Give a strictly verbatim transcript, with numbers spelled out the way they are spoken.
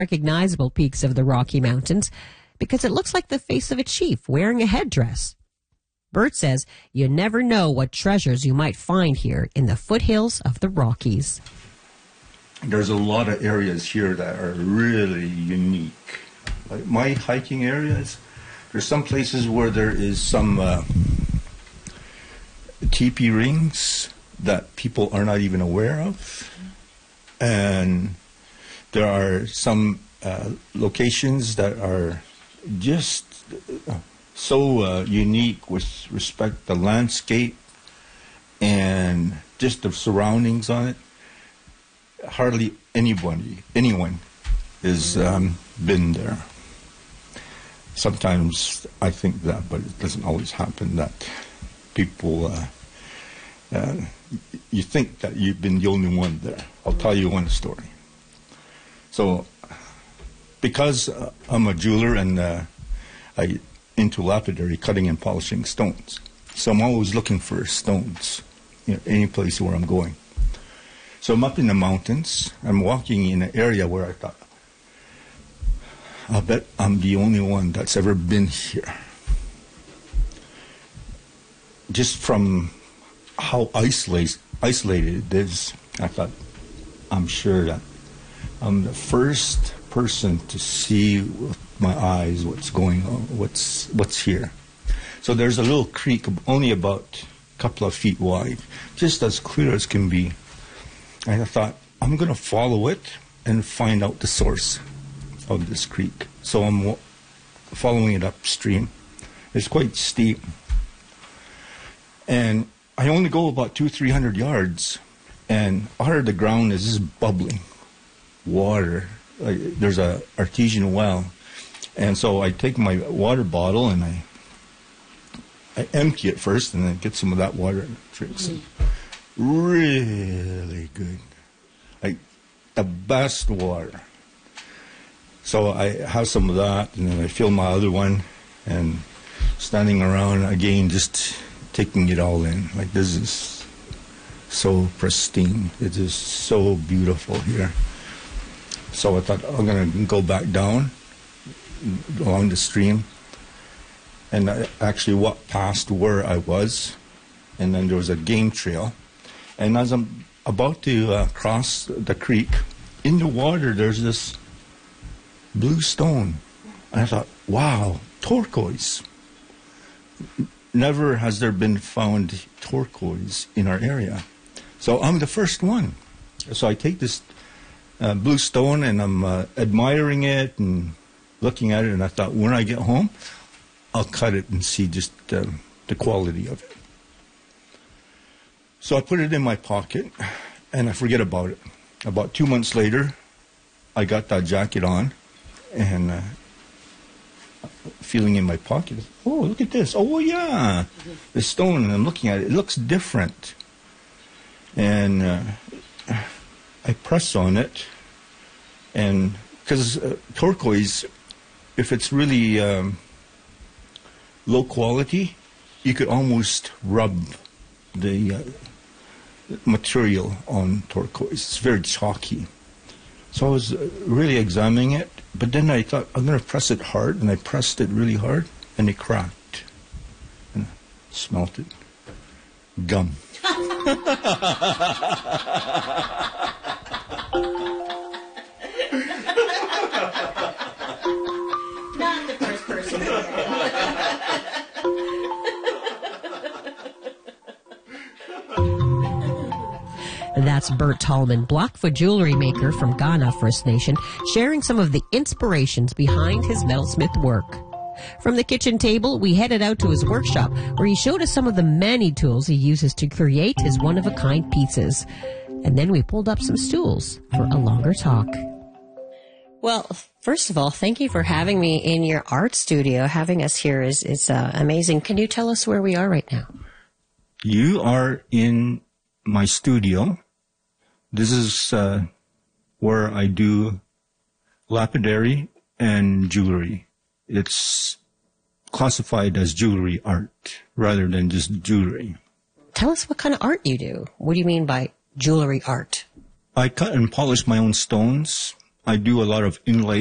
recognizable peaks of the Rocky Mountains because it looks like the face of a chief wearing a headdress. Bert says you never know what treasures you might find here in the foothills of the Rockies. There's a lot of areas here that are really unique. Like my hiking areas, there's some places where there is some uh, teepee rings that people are not even aware of. And there are some uh, locations that are just so uh, unique with respect to the landscape and just the surroundings on it. Hardly anybody, anyone has um, been there. Sometimes I think that, but it doesn't always happen that people, uh, uh, you think that you've been the only one there. I'll tell you one story. So, because uh, I'm a jeweler and uh, I into lapidary, cutting and polishing stones, so I'm always looking for stones, you know, any place where I'm going. So I'm up in the mountains. I'm walking in an area where I thought, I'll bet I'm the only one that's ever been here. Just from how isolate, isolated it is, I thought, I'm sure that I'm the first person to see with my eyes what's going on, what's what's here. So there's a little creek only about a couple of feet wide, just as clear as can be. And I thought, I'm going to follow it and find out the source of this creek. So I'm w- following it upstream. It's quite steep. And I only go about two, three hundred yards. And out of the ground is just bubbling water. Like, there's a artesian well. And so I take my water bottle and I, I empty it first and then get some of that water and drink some. Really good, like the best water. So I have some of that, and then I fill my other one, and standing around again, just taking it all in. Like, this is so pristine. It is so beautiful here. So I thought, I'm gonna go back down along the stream, and I actually walked past where I was, and then there was a game trail. And as I'm about to uh, cross the creek, in the water there's this blue stone. And I thought, wow, turquoise. Never has there been found turquoise in our area. So I'm the first one. So I take this uh, blue stone and I'm uh, admiring it and looking at it. And I thought, when I get home, I'll cut it and see just uh, the quality of it. So I put it in my pocket, and I forget about it. About two months later, I got that jacket on, and uh, feeling in my pocket, oh, look at this. Oh, yeah, the stone, and I'm looking at it. It looks different. And uh, I press on it, and because uh, turquoise, if it's really um, low quality, you could almost rub the... Uh, material on turquoise. It's very chalky. So I was really examining it, but then I thought, I'm going to press it hard, and I pressed it really hard, and it cracked. And I smelt it. Gum. Not the first person. That's Bert Tallman, Blackfoot jewelry maker from Ghana First Nation, sharing some of the inspirations behind his metalsmith work. From the kitchen table, we headed out to his workshop, where he showed us some of the many tools he uses to create his one-of-a-kind pieces. And then we pulled up some stools for a longer talk. Well, first of all, thank you for having me in your art studio. Having us here is, is uh, amazing. Can you tell us where we are right now? You are in my studio. This is uh, where I do lapidary and jewelry. It's classified as jewelry art rather than just jewelry. Tell us what kind of art you do. What do you mean by jewelry art? I cut and polish my own stones, I do a lot of inlay